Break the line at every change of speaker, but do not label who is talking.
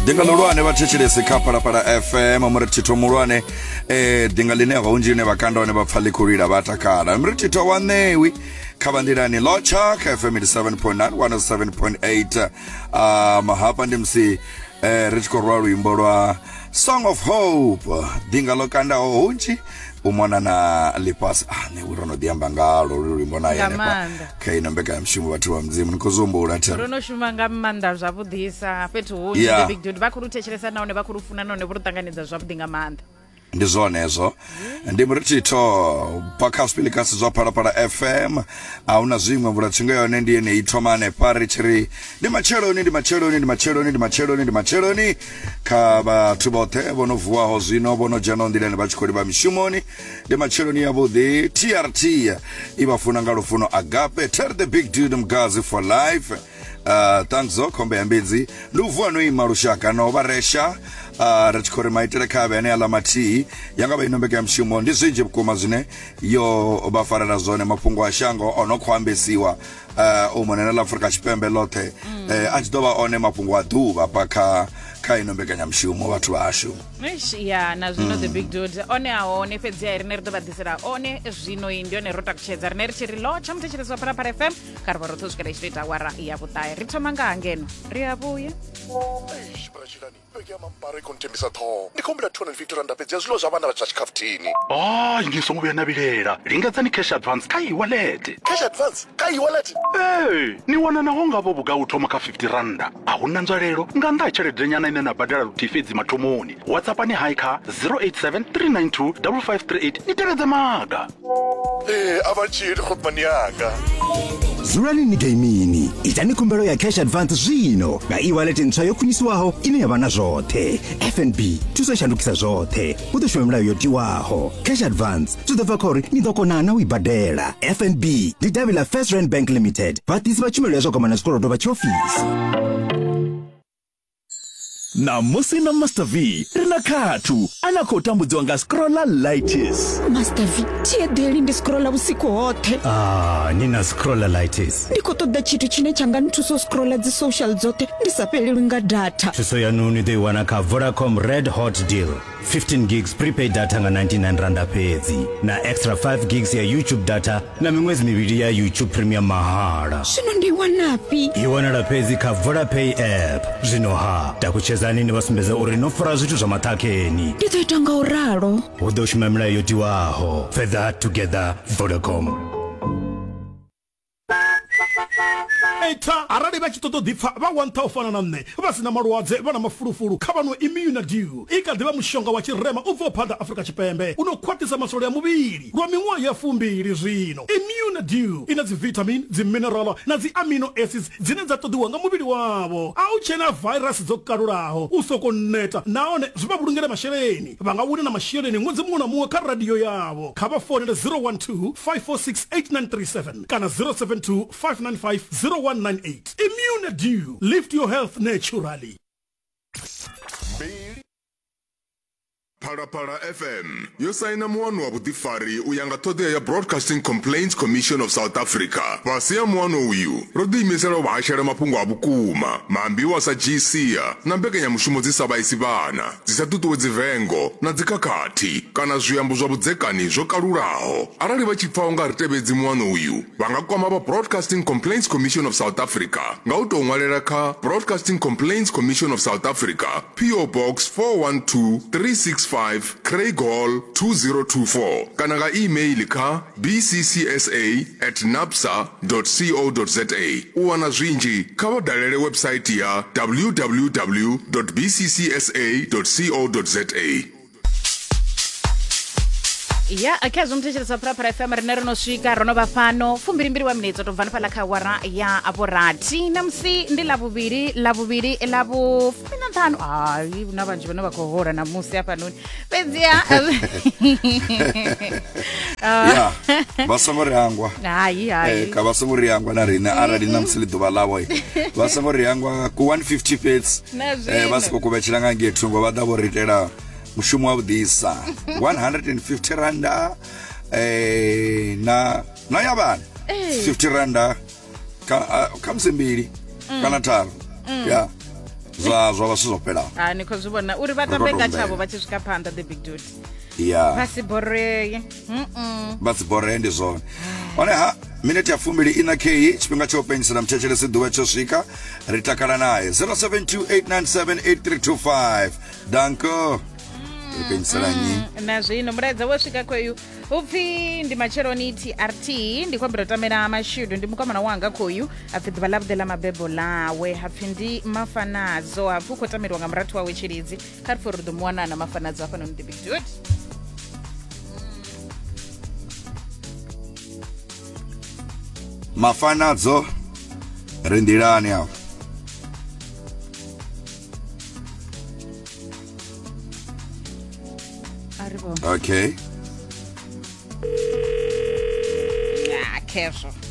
Dingalulwane vachechilese kapara para FM mritito mulwane dingaline vaunjine vakanda ne vapfali kurira vatakala mritito wanewi kabandirani locha FM 7.9 107.8 mahapa ndimsi richiko rwa rwimbo rwa Song of Hope dingalokanda ohunji umona na lipas ne urono diamba ngalo rwimbo naye kwa kaino mbeka mshimu watu wa mzimu nikuzumbu urate
rono shumanga manda zvabudisa petu hunji the big dude vakurutechelesa naone vakurufuna naone vurutanganidza zvabudinga manda
ndizonezo ndimritito pakaspilikasi zwa para FM auna zvimwe mvurachinga yone ndiye neitomane pari chiri ndi macheloni kaba tubote bonovuwa hozino bono jano ndilene bachikori ba mishumoni ndi macheloni yabo the TRT ibafuna ngalofuno agape tell the big dude mgazi for life thanks kombe yambedzi nduvuwa no imarushaka no baresha rachikore maitere kabe ane alamati yanga bainombeka mshimo ndizinje bukoma zine yo bafarana zone mapungo ashango onokwambesiwa umonena la Afrika chipembe lote ajidoba one mapungo aduba paka kainombeka nyamshumo watu bashu
ya na zvino the big dude one aone pedzia iri nerdo badisira one zvino indio nerota kuchedza rineri chiri locha mutechezwa para FM karwa roto zvikara ichita wara ya butaya ritomanga angeno riabuye
Mampare kontembisa tho ndikombela 250 rand pedzia zvilo zvavana vachikaftini
ngisongobuya nabilela lingazani cash advance kai wallet niwana naho ngabo buga uthoma ka 50 rand ahuna nzwalelo nganda tshelede nyana ine na badala lutifedzi mathomoni WhatsApp ni haika 0873925538 niteledza maga
avachiri khotmaniaka
Zurani ni gamini itani kumbelo ya cash advance zvino na e-wallet ntswa yokunyisiwaho ine yavana zvote FNB tusashandukisa zvote utoshomela yotiwaho cash advance tudavakori nidokonana wibadela FNB didavila First Rand Bank Limited patisi vachumelo yazvakomana skorodo vachiofisi
na musi na Master V rina katu anakotambudziwa nga scrolleritis.
Master V tiedeli ndi scrolla usiku hote
nina scrolleritis
ndikotoda chitu chine changa ntuso scrolla zi social zote ndisapelelwe nga data
tuso ya nuni they wanaka Vodacom Red Hot Deal 15 gigs prepaid data nga 99 rand pezi na extra 5 gigs ya YouTube data na mimwezi mibili ya YouTube Premium mahala
shino ndi wanapi
iwana la pezi ka VodaPay app zinoha takucheza nini basumbeza uri nofura zitu za matakeni
nditoitanga uraro
udoshimamila yotiwaho for that together Vodacom
Eta arali bachitoto difa ba 1004 basina marwadze bana mafurufuru kabano immunity ikadiba mushonga wa chirema uvophanda Afrika chipembe unokwatisa masole ya mubili lwa mingwa ya fumbili zvino immunity ina zi vitamin zi mineral na zi amino acids zinenza todiwa nga mubili wabo au chena virus zokaruraho usokoneta naone zibabulungela mashereni bangawuna na mashereni ngwenze muna muwa ka radio yabo kaba phone 012-546-8937 kana 072-595-0198 Immunity lift your health naturally.
Para FM yosaina muwanu wa butifari uyanga todea ya Broadcasting Complaints Commission of South Africa vasia muwanu uyu rodi imesera wahashara mapungu abukuma maambiwa sa GC na mbeke nyamushumo zisabaisi bana zisatutuwe zivengo na zikakati kana zuyambu zwa budzekani zokaruraho arali vachipfawo nga ritebedzi muwanu uyu vangakwama pa Broadcasting Complaints Commission of South Africa nga utongwalera ka Broadcasting Complaints Commission of South Africa PO Box 412365 Craig Hall 2024 kana ga email ka bccsa@napsa.co.za uwana zwinji kava dalele website ya www.bccsa.co.za
ya akazo mtecheza para FM rinero no swika rono bafano fumbirimbiri wa minetso to vana pala khawara ya aborati namsi ndi labubiri labu 15 ai una banje bana bakohora na musi apa noni pedzia
ya basangori yangwa
ai
ka basangori yangwa na rina arali namsili duba lawo basangori yangwa ku 150 pets basiko kubechilanga ngetungo badaboritela mushumo wa budisa 150 randa na yabana 50 randa kamsimbili kana tano ya zwa vasizopela
ni khou zwi vhona uri vha tambe nga tshavho vha tshi swika phanḓa the big dude vha si boreye
vha si boreye ndi zwone oneha minute ya 24 tshifhinga tsho penyisela mthethelesi ḓuvha tsho swika ri takala naye 0728978325 danko
na zwino mulaedza wo swika khoyu upfi ndi matsheloni TRT ndi khou ambira tamela mashudu ndi mukomana wanga khoyu apfi ḓuvha ḽa vhuḓe ḽa mabebo ḽawe hapfi ndi mafanadzo hapfi u khou tamelwa nga murathu wawe Tshilidzi kha ri for ri ḓo muwana na mafanadzo hafhanoni the big dude
mafanadzo ri nḓilani afho
Arrivo.
okay
Kesho